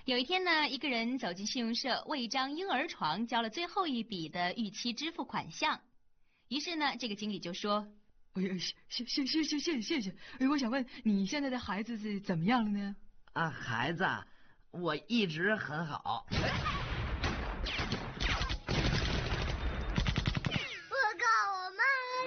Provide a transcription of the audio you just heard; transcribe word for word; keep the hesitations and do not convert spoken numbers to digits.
有一天呢，一个人走进信用社，为一张婴儿床交了最后一笔的逾期支付款项。于是呢，这个经理就说：“ 哎呀，谢谢谢谢谢谢谢！哎，我想问你现在的孩子是怎么样了呢？” 啊，孩子，我一直很好。